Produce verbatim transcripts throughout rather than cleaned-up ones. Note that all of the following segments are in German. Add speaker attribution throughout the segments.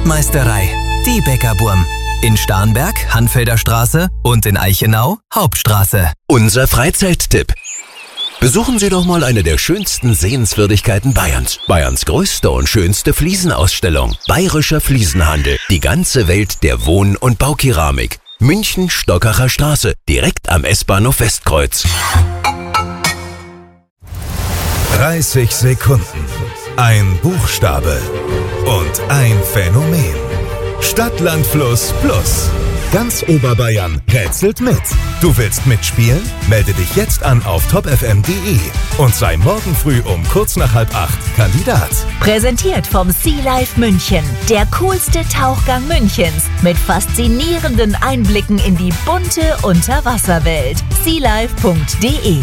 Speaker 1: Brotmeisterei, die Bäckerburm. In Starnberg, Hanfelder Straße und in Eichenau, Hauptstraße.
Speaker 2: Unser Freizeittipp. Besuchen Sie doch mal eine der schönsten Sehenswürdigkeiten Bayerns. Bayerns größte und schönste Fliesenausstellung. Bayerischer Fliesenhandel. Die ganze Welt der Wohn- und Baukeramik. München, Stockacher Straße. Direkt am S-Bahnhof Westkreuz.
Speaker 3: dreißig Sekunden. Ein Buchstabe. Und ein Phänomen. Stadt, Land, Fluss, Plus. Ganz Oberbayern rätselt mit. Du willst mitspielen? Melde dich jetzt an auf top f m punkt d e und sei morgen früh um kurz nach halb acht Kandidat.
Speaker 4: Präsentiert vom Sea Life München. Der coolste Tauchgang Münchens mit faszinierenden Einblicken in die bunte Unterwasserwelt. sea life punkt d e.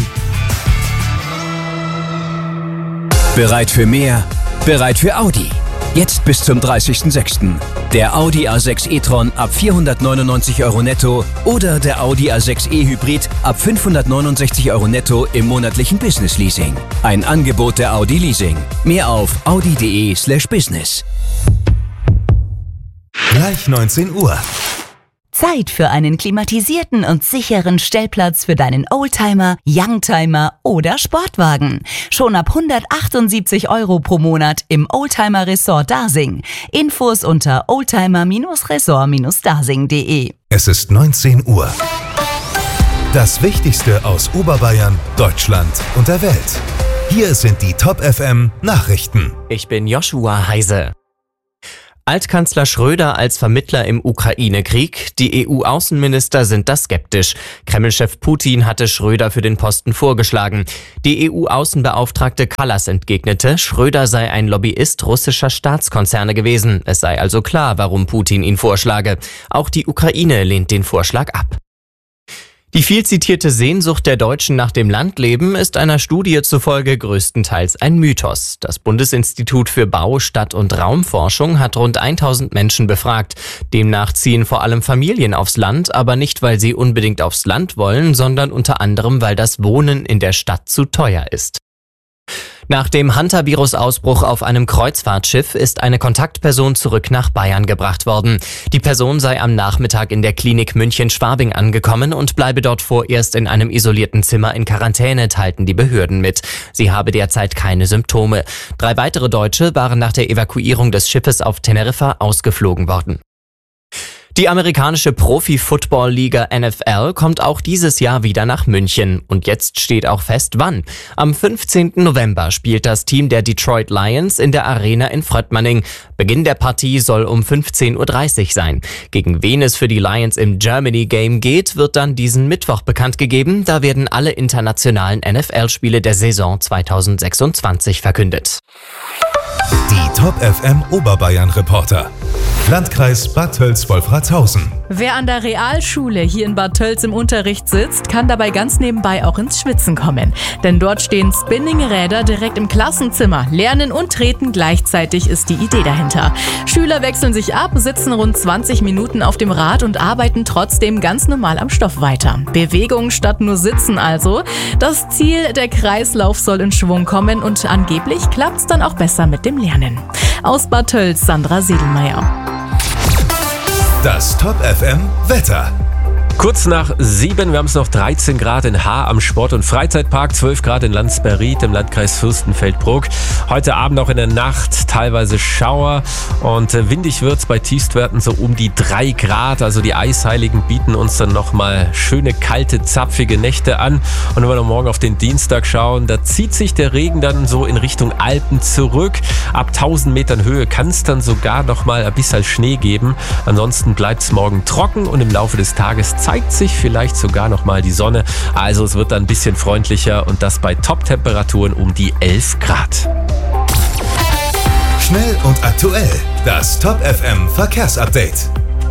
Speaker 5: Bereit für mehr? Bereit für Audi? Jetzt bis zum dreißigsten sechsten Der Audi A sechs e-tron ab vierhundertneunundneunzig Euro netto oder der Audi A sechs e Hybrid ab fünfhundertneunundsechzig Euro netto im monatlichen Business Leasing. Ein Angebot der Audi Leasing. Mehr auf audi punkt de slash business.
Speaker 3: Gleich neunzehn Uhr.
Speaker 4: Zeit für einen klimatisierten und sicheren Stellplatz für deinen Oldtimer, Youngtimer oder Sportwagen. Schon ab hundertachtundsiebzig Euro pro Monat im Oldtimer Resort Dasing. Infos unter oldtimer Resort dasing punkt de.
Speaker 3: Es ist neunzehn Uhr. Das Wichtigste aus Oberbayern, Deutschland und der Welt. Hier sind die Top F M Nachrichten.
Speaker 6: Ich bin Joshua Heise. Altkanzler Schröder als Vermittler im Ukraine-Krieg. Die E U-Außenminister sind da skeptisch. Kreml-Chef Putin hatte Schröder für den Posten vorgeschlagen. Die E U-Außenbeauftragte Kallas entgegnete, Schröder sei ein Lobbyist russischer Staatskonzerne gewesen. Es sei also klar, warum Putin ihn vorschlage. Auch die Ukraine lehnt den Vorschlag ab. Die viel zitierte Sehnsucht der Deutschen nach dem Landleben ist einer Studie zufolge größtenteils ein Mythos. Das Bundesinstitut für Bau-, Stadt- und Raumforschung hat rund tausend Menschen befragt. Demnach ziehen vor allem Familien aufs Land, aber nicht, weil sie unbedingt aufs Land wollen, sondern unter anderem, weil das Wohnen in der Stadt zu teuer ist. Nach dem Hantavirus-Ausbruch auf einem Kreuzfahrtschiff ist eine Kontaktperson zurück nach Bayern gebracht worden. Die Person sei am Nachmittag in der Klinik München-Schwabing angekommen und bleibe dort vorerst in einem isolierten Zimmer in Quarantäne, teilten die Behörden mit. Sie habe derzeit keine Symptome. Drei weitere Deutsche waren nach der Evakuierung des Schiffes auf Teneriffa ausgeflogen worden. Die amerikanische Profi-Football-Liga N F L kommt auch dieses Jahr wieder nach München. Und jetzt steht auch fest, wann. Am fünfzehnten November spielt das Team der Detroit Lions in der Arena in Fröttmanning. Beginn der Partie soll um fünfzehn Uhr dreißig sein. Gegen wen es für die Lions im Germany Game geht, wird dann diesen Mittwoch bekannt gegeben. Da werden alle internationalen N F L-Spiele der Saison zweitausendsechsundzwanzig verkündet.
Speaker 3: Die Top F M Oberbayern Reporter. Landkreis Bad Tölz-Wolfratshausen.
Speaker 7: Wer an der Realschule hier in Bad Tölz im Unterricht sitzt, kann dabei ganz nebenbei auch ins Schwitzen kommen. Denn dort stehen Spinningräder direkt im Klassenzimmer. Lernen und Treten gleichzeitig ist die Idee dahinter. Schüler wechseln sich ab, sitzen rund zwanzig Minuten auf dem Rad und arbeiten trotzdem ganz normal am Stoff weiter. Bewegung statt nur Sitzen also. Das Ziel, der Kreislauf soll in Schwung kommen und angeblich klappt's dann auch besser mit dem Lernen. Aus Bad Tölz, Sandra Sedelmeier.
Speaker 3: Das Top F M Wetter.
Speaker 8: Kurz nach sieben, wir haben es noch dreizehn Grad in Haar am Sport- und Freizeitpark, zwölf Grad in Landsberried im Landkreis Fürstenfeldbruck. Heute Abend auch in der Nacht teilweise Schauer und windig wird es bei Tiefstwerten so um die drei Grad. Also die Eisheiligen bieten uns dann nochmal schöne, kalte, zapfige Nächte an. Und wenn wir noch morgen auf den Dienstag schauen, da zieht sich der Regen dann so in Richtung Alpen zurück. Ab tausend Metern Höhe kann es dann sogar nochmal ein bisschen Schnee geben. Ansonsten bleibt es morgen trocken und im Laufe des Tages zeigt sich vielleicht sogar noch mal die Sonne. Also es wird dann ein bisschen freundlicher und das bei Top-Temperaturen um die elf Grad.
Speaker 3: Schnell und aktuell. Das Top F M Verkehrsupdate.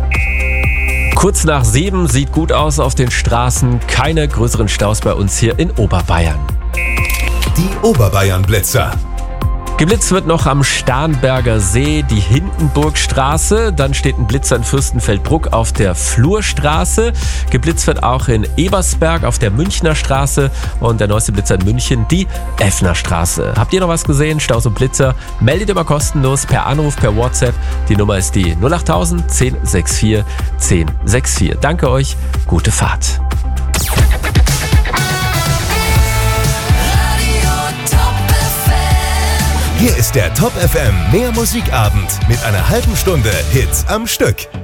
Speaker 8: Kurz nach sieben, sieht gut aus auf den Straßen. Keine größeren Staus bei uns hier in Oberbayern.
Speaker 3: Die Oberbayern Blitzer.
Speaker 8: Geblitzt wird noch am Starnberger See, die Hindenburgstraße. Dann steht ein Blitzer in Fürstenfeldbruck auf der Flurstraße. Geblitzt wird auch in Ebersberg auf der Münchner Straße. Und der neueste Blitzer in München, die Effner Straße. Habt ihr noch was gesehen? Staus und Blitzer? Meldet immer kostenlos per Anruf, per WhatsApp. Die Nummer ist die null acht null null eins null sechs vier eins null sechs vier. Danke euch, gute Fahrt.
Speaker 3: Hier ist der Top F M Mehr Musikabend mit einer halben Stunde Hits am Stück.